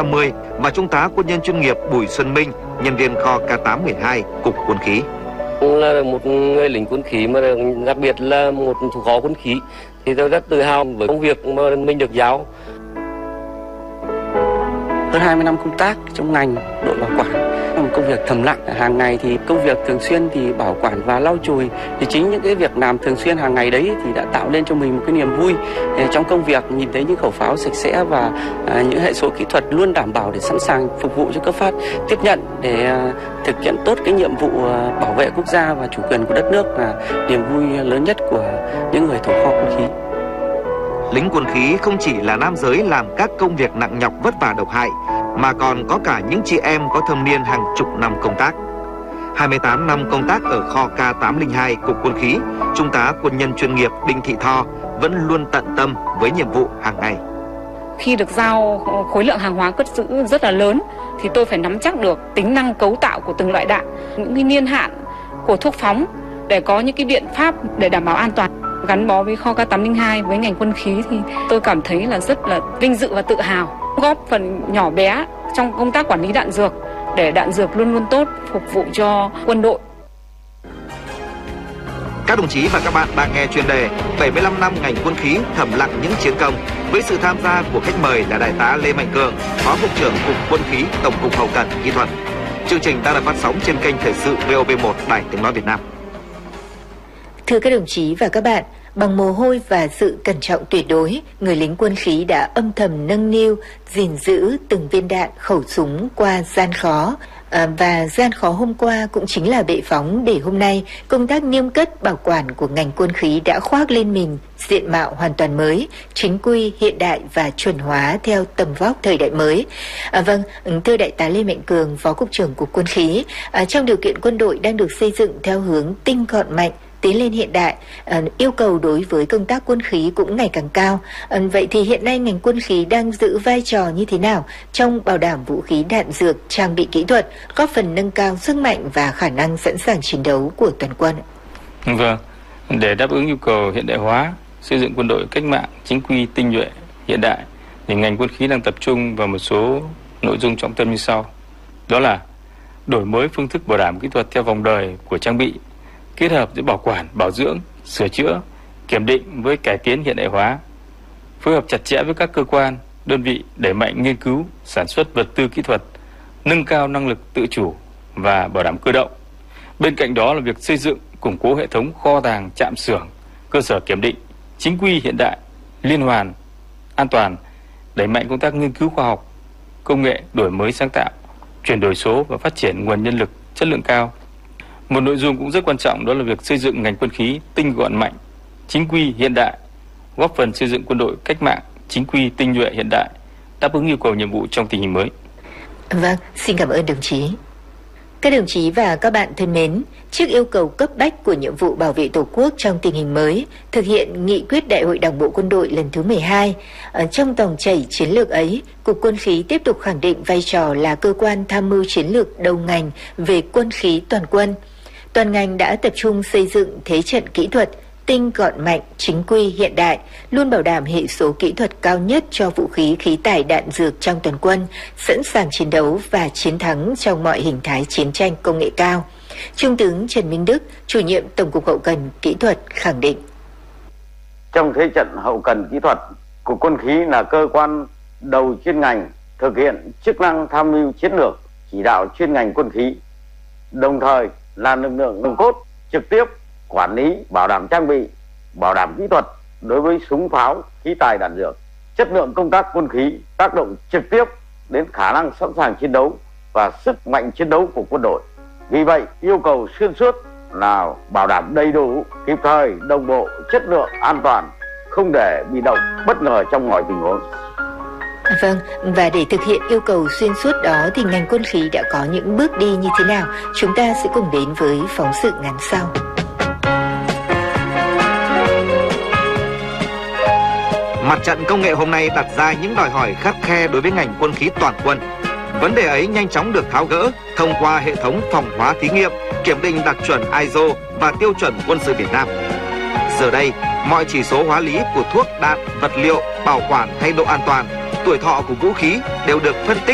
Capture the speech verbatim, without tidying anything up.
năm mươi và Trung tá quân nhân chuyên nghiệp Bùi Xuân Minh, nhân viên kho K tám mười hai, Cục Quân khí. Là một người lính quân khí mà đặc biệt là một thủ phó quân khí thì tôi rất tự hào với công việc mà mình được giao. Hơn hai mươi năm công tác trong ngành đội bảo quản là một công việc thầm lặng. Hàng ngày thì công việc thường xuyên thì bảo quản và lau chùi, thì chính những cái việc làm thường xuyên hàng ngày đấy thì đã tạo lên cho mình một cái niềm vui trong công việc. Nhìn thấy những khẩu pháo sạch sẽ và à, những hệ số kỹ thuật luôn đảm bảo để sẵn sàng phục vụ cho cấp phát tiếp nhận để à, thực hiện tốt cái nhiệm vụ à, bảo vệ quốc gia và chủ quyền của đất nước là niềm vui lớn nhất của những người thủ kho quân khí. Lính quân khí không chỉ là nam giới làm các công việc nặng nhọc vất vả độc hại, mà còn có cả những chị em có thâm niên hàng chục năm công tác. hai mươi tám năm công tác ở kho K tám không hai Cục Quân khí, Trung tá quân nhân chuyên nghiệp Đinh Thị Tho vẫn luôn tận tâm với nhiệm vụ hàng ngày. Khi được giao khối lượng hàng hóa cất giữ rất là lớn thì tôi phải nắm chắc được tính năng cấu tạo của từng loại đạn, những cái niên hạn của thuốc phóng để có những cái biện pháp để đảm bảo an toàn. Gắn bó với kho K tám không hai, với ngành quân khí thì tôi cảm thấy là rất là vinh dự và tự hào, góp phần nhỏ bé trong công tác quản lý đạn dược để đạn dược luôn luôn tốt, phục vụ cho quân đội. Các đồng chí và các bạn đang nghe chuyên đề bảy mươi lăm năm ngành quân khí thầm lặng những chiến công, với sự tham gia của khách mời là Đại tá Lê Mạnh Cường, Phó Cục trưởng Cục Quân khí, Tổng cục Hậu cần Kỹ thuật. Chương trình đang được phát sóng trên kênh Thời sự vê o vê một Đài Tiếng nói Việt Nam. Thưa các đồng chí và các bạn, bằng mồ hôi và sự cẩn trọng tuyệt đối, người lính quân khí đã âm thầm nâng niu, gìn giữ từng viên đạn khẩu súng qua gian khó. À, và gian khó hôm qua cũng chính là bệ phóng để hôm nay công tác niêm cất bảo quản của ngành quân khí đã khoác lên mình diện mạo hoàn toàn mới, chính quy, hiện đại và chuẩn hóa theo tầm vóc thời đại mới. À, vâng, thưa Đại tá Lê Mạnh Cường, Phó Cục trưởng Cục Quân khí, à, trong điều kiện quân đội đang được xây dựng theo hướng tinh gọn mạnh, tiến lên hiện đại, à, yêu cầu đối với công tác quân khí cũng ngày càng cao. À, vậy thì hiện nay ngành quân khí đang giữ vai trò như thế nào trong bảo đảm vũ khí đạn dược, trang bị kỹ thuật, góp phần nâng cao sức mạnh và khả năng sẵn sàng chiến đấu của toàn quân? Vâng, để đáp ứng nhu cầu hiện đại hóa, xây dựng quân đội cách mạng, chính quy, tinh nhuệ, hiện đại, thì ngành quân khí đang tập trung vào một số nội dung trọng tâm như sau. Đó là đổi mới phương thức bảo đảm kỹ thuật theo vòng đời của trang bị, kết hợp giữa bảo quản, bảo dưỡng, sửa chữa, kiểm định với cải tiến hiện đại hóa, phối hợp chặt chẽ với các cơ quan, đơn vị đẩy mạnh nghiên cứu, sản xuất vật tư kỹ thuật, nâng cao năng lực tự chủ và bảo đảm cơ động. Bên cạnh đó là việc xây dựng, củng cố hệ thống kho tàng, trạm xưởng, cơ sở kiểm định, chính quy hiện đại, liên hoàn, an toàn, đẩy mạnh công tác nghiên cứu khoa học, công nghệ, đổi mới sáng tạo, chuyển đổi số và phát triển nguồn nhân lực chất lượng cao. Một nội dung cũng rất quan trọng đó là việc xây dựng ngành quân khí tinh gọn mạnh, chính quy hiện đại, góp phần xây dựng quân đội cách mạng, chính quy, tinh nhuệ hiện đại, đáp ứng yêu cầu nhiệm vụ trong tình hình mới. Vâng, xin cảm ơn đồng chí. Các đồng chí và các bạn thân mến, trước yêu cầu cấp bách của nhiệm vụ bảo vệ Tổ quốc trong tình hình mới, thực hiện nghị quyết Đại hội Đảng bộ Quân đội lần thứ mười hai, ở trong dòng chảy chiến lược ấy, Cục Quân khí tiếp tục khẳng định vai trò là cơ quan tham mưu chiến lược đầu ngành về quân khí toàn quân. Toàn ngành đã tập trung xây dựng thế trận kỹ thuật tinh gọn mạnh, chính quy, hiện đại, luôn bảo đảm hệ số kỹ thuật cao nhất cho vũ khí, khí tài, đạn dược trong toàn quân, sẵn sàng chiến đấu và chiến thắng trong mọi hình thái chiến tranh công nghệ cao. Trung tướng Trần Minh Đức, chủ nhiệm Tổng cục Hậu cần Kỹ thuật khẳng định. Trong thế trận hậu cần kỹ thuật, Cục Quân khí là cơ quan đầu chuyên ngành thực hiện chức năng tham mưu chiến lược, chỉ đạo chuyên ngành quân khí, đồng thời là lực lượng nòng cốt trực tiếp quản lý, bảo đảm trang bị, bảo đảm kỹ thuật đối với súng pháo, khí tài, đạn dược. Chất lượng công tác quân khí tác động trực tiếp đến khả năng sẵn sàng chiến đấu và sức mạnh chiến đấu của quân đội. Vì vậy, yêu cầu xuyên suốt là bảo đảm đầy đủ, kịp thời, đồng bộ, chất lượng, an toàn, không để bị động, bất ngờ trong mọi tình huống. Vâng, và để thực hiện yêu cầu xuyên suốt đó thì ngành quân khí đã có những bước đi như thế nào? Chúng ta sẽ cùng đến với phóng sự ngắn sau. Mặt trận công nghệ hôm nay đặt ra những đòi hỏi khắt khe đối với ngành quân khí toàn quân. Vấn đề ấy nhanh chóng được tháo gỡ thông qua hệ thống phòng hóa thí nghiệm, kiểm định đạt chuẩn i ét o và tiêu chuẩn quân sự Việt Nam. Giờ đây, mọi chỉ số hóa lý của thuốc, đạn, vật liệu, bảo quản hay độ an toàn, tuổi thọ của vũ khí đều được phân tích